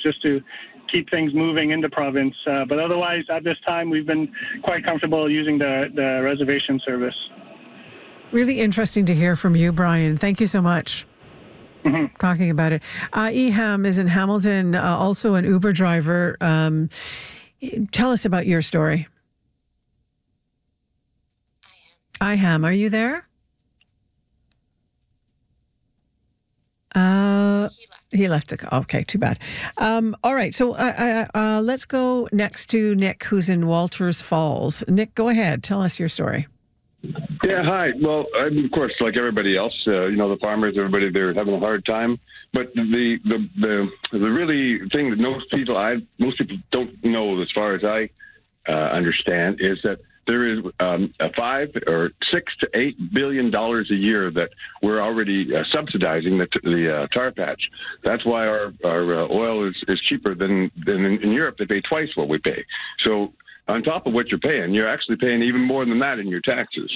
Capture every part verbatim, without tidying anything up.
just to keep things moving in the province. Uh, but otherwise, at this time, we've been quite comfortable using the, the reservation service. Really interesting to hear from you, Brian. Thank you so much. Mm-hmm. Talking about it. Uh, Eham is in Hamilton, uh, also an Uber driver. Um, tell us about your story. Eham, are you there? Uh, he left the call. Okay, too bad. Um, all right, so uh, uh, uh, let's go next to Nick, who's in Walters Falls. Nick, go ahead. Tell us your story. Yeah, hi. Well, I mean, of course, like everybody else, uh, you know, the farmers, everybody, they're having a hard time. But the the the, the really thing that most people, I most people don't know, as far as I uh, understand, is that there is um, a five or six to eight billion dollars a year that we're already uh, subsidizing the the uh, tar patch. That's why our our uh, oil is, is cheaper than than in, in Europe. They pay twice what we pay. So on top of what you're paying, you're actually paying even more than that in your taxes.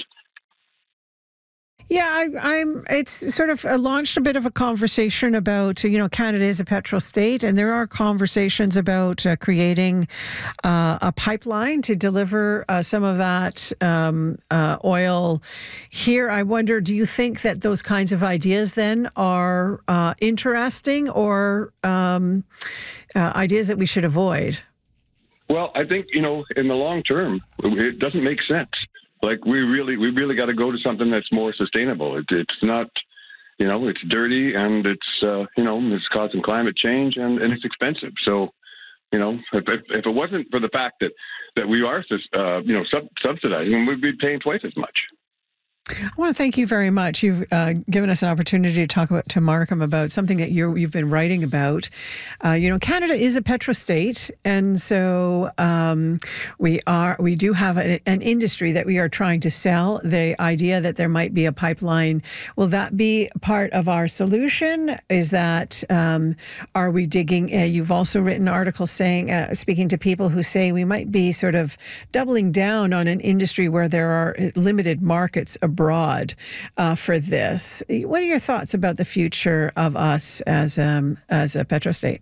Yeah, I, I'm. It's sort of launched a bit of a conversation about, you know, Canada is a petro state, and there are conversations about uh, creating uh, a pipeline to deliver uh, some of that um, uh, oil here. I wonder, do you think that those kinds of ideas then are uh, interesting, or um, uh, ideas that we should avoid? Well, I think, you know, in the long term, it doesn't make sense. Like, we really, we really got to go to something that's more sustainable. It, it's not, you know, it's dirty, and it's, uh, you know, it's causing climate change, and, and it's expensive. So, you know, if, if, if it wasn't for the fact that, that we are, uh, you know, sub- subsidizing, we'd be paying twice as much. I want to thank you very much. You've uh, given us an opportunity to talk about, to Markham about something that you're, you've been writing about. Uh, you know, Canada is a petrostate, and so um, we are we do have a, an industry that we are trying to sell. The idea that there might be a pipeline, will that be part of our solution? Is that um, are we digging? Uh, you've also written articles saying, uh, speaking to people who say we might be sort of doubling down on an industry where there are limited markets abroad uh, for this. What are your thoughts about the future of us as um, as a petrostate?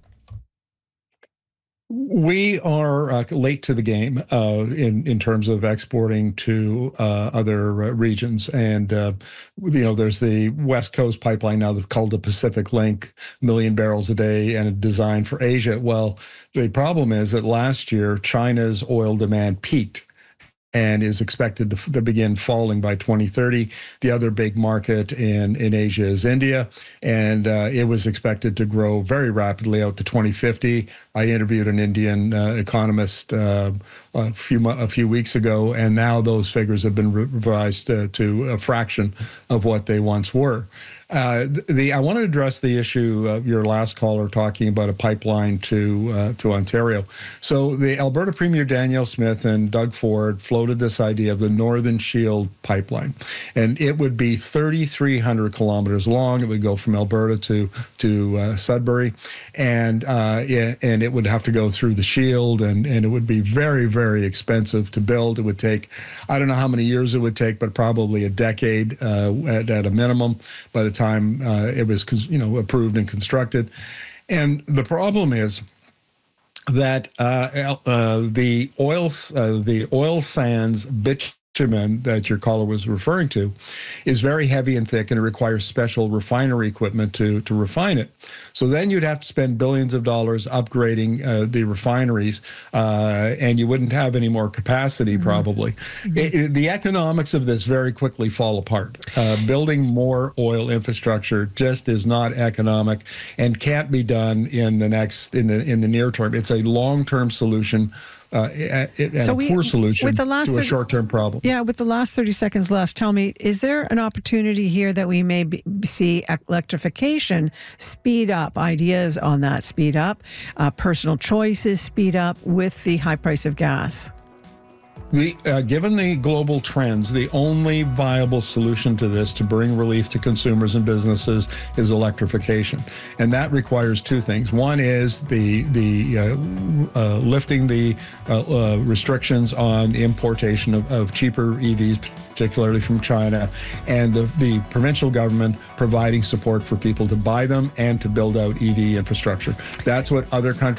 We are uh, late to the game uh, in in terms of exporting to uh, other uh, regions, and uh, you know, there's the West Coast pipeline now that's called the Pacific Link, a million barrels a day, and designed for Asia. Well, the problem is that last year China's oil demand peaked and is expected to, to begin falling by twenty thirty. The other big market in, in Asia is India, and uh, it was expected to grow very rapidly out to twenty fifty. I interviewed an Indian uh, economist uh, a few a few weeks ago, and now those figures have been revised uh, to a fraction of what they once were. Uh, the I want to address the issue of your last caller talking about a pipeline to uh, to Ontario. So the Alberta Premier Danielle Smith and Doug Ford floated this idea of the Northern Shield pipeline, and it would be thirty-three hundred kilometers long. It would go from Alberta to to uh, Sudbury, and uh, yeah, and it would have to go through the Shield, and and it would be very very expensive to build. It would take, I don't know how many years it would take, but probably a decade uh, at, at a minimum. By the time uh, it was, you know, approved and constructed. And the problem is that uh, uh, the oil uh, the oil sands bitumen that your caller was referring to is very heavy and thick, and it requires special refinery equipment to to refine it. So then you'd have to spend billions of dollars upgrading uh, the refineries, uh, and you wouldn't have any more capacity probably. Mm-hmm. It, it, the economics of this very quickly fall apart. Uh, building more oil infrastructure just is not economic and can't be done in the next in the in the near term. It's a long-term solution. Uh, and so a we, poor solution with the last to a thirty, short-term problem. Yeah, with the last thirty seconds left, tell me, is there an opportunity here that we may be, see electrification speed up, ideas on that speed up, uh, personal choices speed up with the high price of gas? The, uh, given the global trends, the only viable solution to this to bring relief to consumers and businesses is electrification. And that requires two things. One is the the uh, uh, lifting the uh, uh, restrictions on importation of, of cheaper E Vs, particularly from China, and the, the provincial government providing support for people to buy them and to build out E V infrastructure. That's what other countries